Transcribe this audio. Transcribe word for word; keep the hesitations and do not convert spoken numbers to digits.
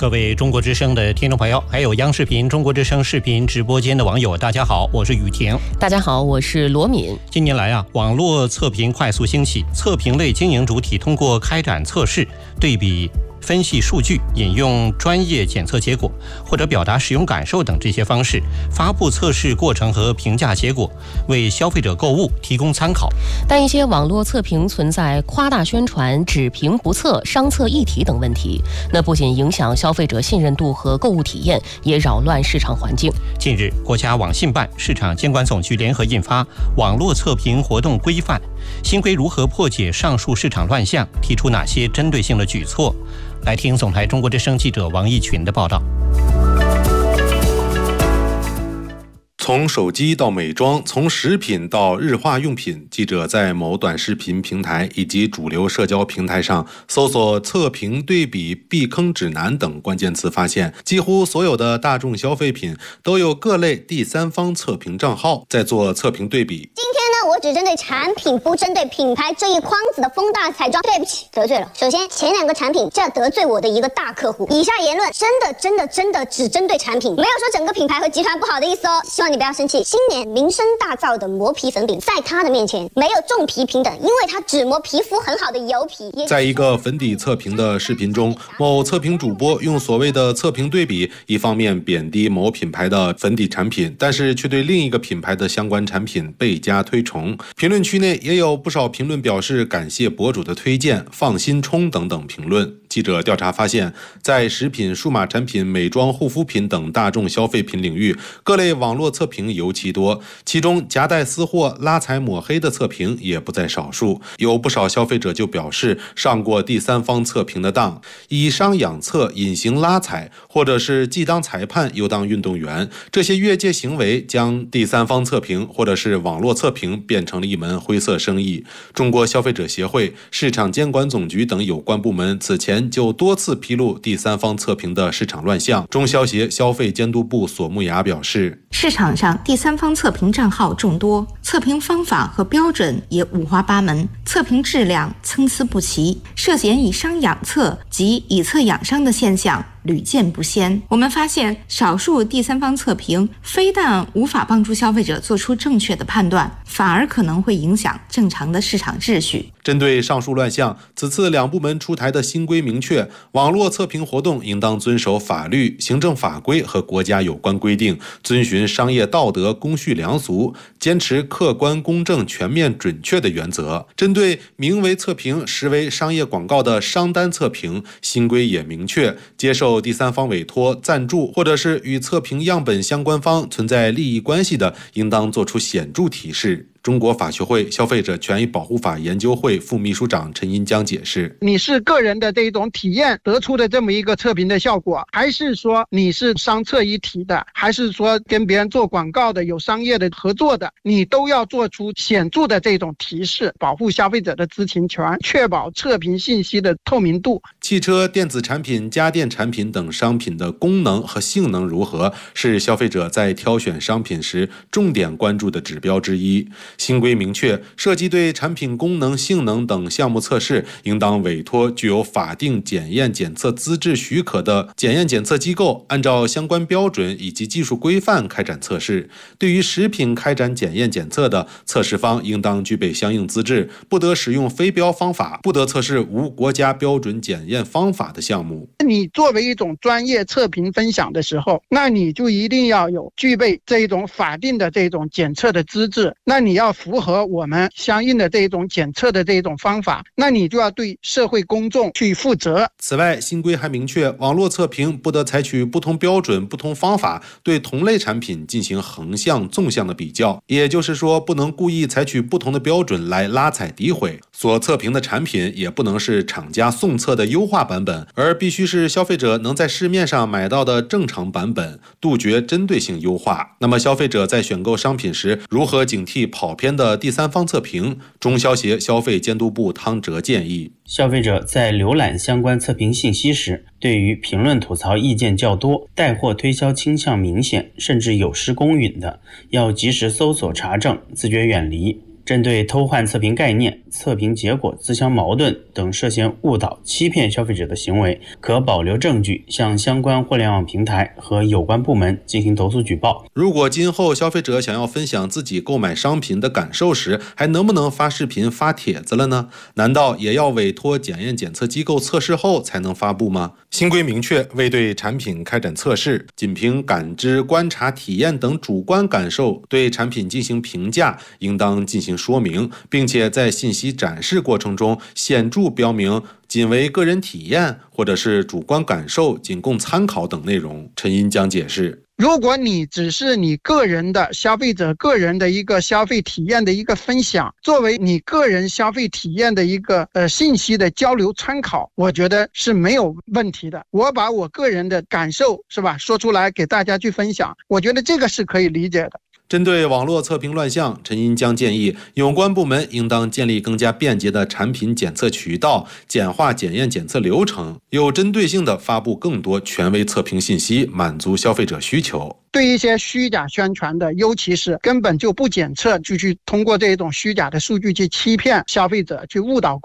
各位中国之声的听众朋友，还有央视频中国之声视频直播间的网友，大家好，我是雨婷。 大家好，我是罗敏。 近年来啊，网络测评快速兴起，测评类经营主体通过开展测试、对比分析数据、引用专业检测结果或者表达使用感受等这些方式，发布测试过程和评价结果，为消费者购物提供参考。 但一些网络测评存在夸大宣传、只评不测、商测一体等问题，那不仅影响消费者信任度和购物体验，也扰乱市场环境。 近日，国家网信办、市场监管总局联合印发《网络测评活动规范》，新规如何破解上述市场乱象，提出哪些针对性的举措？来听总台中国之声记者王义群的报道。 从手机到美妆，从食品到日化用品，记者在某短视频平台以及主流社交平台上搜索测评、对比、避坑指南等关键词，发现几乎所有的大众消费品都有各类第三方测评账号在做测评对比。 今天呢，我只针对产品，不针对品牌这一筐子的风大彩妆。对不起，得罪了。首先，前两个产品这得罪我的一个大客户。以下言论真的真的真的只针对产品，没有说整个品牌和集团不好的意思哦。希望你不要生气。新年名声大噪的磨皮粉饼，在它的面前没有重皮平等，因为它只磨皮肤很好的油皮。 在一个粉底测评的视频中，某测评主播用所谓的测评对比，一方面贬低某品牌的粉底产品，但是却对另一个品牌的相关产品倍加推崇。评论区内也有不少评论表示感谢博主的推荐、放心冲等等评论。记者调查发现，在食品、数码产品、美妆、护肤品等大众消费品领域，各类网络测评尤其多，其中夹带私货、拉踩抹黑的测评也不在少数。有不少消费者就表示上过第三方测评的当，以商养测、隐形拉踩，或者是既当裁判又当运动员，这些越界行为将第三方测评或者是网络测评变成了一门灰色生意。中国消费者协会、市场监管总局等有关部门此前就多次披露第三方测评的市场乱象。中消协消费监督部索木雅表示， 市场上第三方测评账号众多，测评方法和标准也五花八门，测评质量参差不齐，涉嫌以商养测及以测养商的现象屡见不鲜。我们发现，少数第三方测评非但无法帮助消费者做出正确的判断，反而可能会影响正常的市场秩序。 针对上述乱象，此次两部门出台的新规明确，网络测评活动应当遵守法律、行政法规和国家有关规定，遵循商业道德、公序良俗，坚持客观、公正、全面、准确的原则。针对名为测评实为商业广告的商单测评，新规也明确，接受第三方委托、赞助或者是与测评样本相关方存在利益关系的，应当作出显著提示。中国法学会消费者权益保护法研究会副秘书长陈银江解释， 你是个人的这种体验得出的这么一个测评的效果，还是说你是商测一体的，还是说跟别人做广告的，有商业的合作的，你都要做出显著的这种提示，保护消费者的知情权，确保测评信息的透明度。 汽车、电子产品、家电产品等商品的功能和性能如何，是消费者在挑选商品时重点关注的指标之一。新规明确，涉及对产品功能、性能等项目测试，应当委托具有法定检验检测资质许可的检验检测机构，按照相关标准以及技术规范开展测试。对于食品开展检验检测的，测试方应当具备相应资质，不得使用非标方法，不得测试无国家标准检验方法的项目。 你作为一种专业测评分享的时候，那你就一定要有具备这一种法定的这种检测的资质，那你要符合我们相应的这种检测的这种方法，那你就要对社会公众去负责。 此外，新规还明确，网络测评不得采取不同标准、不同方法对同类产品进行横向、纵向的比较，也就是说，不能故意采取不同的标准来拉踩诋毁。所测评的产品也不能是厂家送测的优化版本，而必须是消费者能在市面上买到的正常版本，杜绝针对性优化。那么，消费者在选购商品时，如何警惕跑偏的第三方测评？中消协消费监督部汤哲建议， 消费者在浏览相关测评信息时，对于评论吐槽意见较多、带货推销倾向明显，甚至有失公允的，要及时搜索查证，自觉远离。 针对偷换测评概念、测评结果自相矛盾等涉嫌误导、欺骗消费者的行为，可保留证据向相关互联网平台和有关部门进行投诉举报。 如果今后消费者想要分享自己购买商品的感受时，还能不能发视频、发帖子了呢？难道也要委托检验检测机构测试后才能发布吗？新规明确，未对产品开展测试，仅凭感知、观察、体验等主观感受对产品进行评价，应当进行说明，并且在信息展示过程中显著标明仅为个人体验或者是主观感受，仅供参考等内容。陈银江解释， 如果你只是你个人的消费者个人的一个消费体验的一个分享，作为你个人消费体验的一个呃信息的交流参考，我觉得是没有问题的。我把我个人的感受是吧说出来给大家去分享，我觉得这个是可以理解的。 针对网络测评乱象，陈银江建议有关部门应当建立更加便捷的产品检测渠道，简化检验检测流程，有针对性地发布更多权威测评信息，满足消费者需求。 对一些虚假宣传的，尤其是根本就不检测，就去通过这种虚假的数据去欺骗消费者，去误导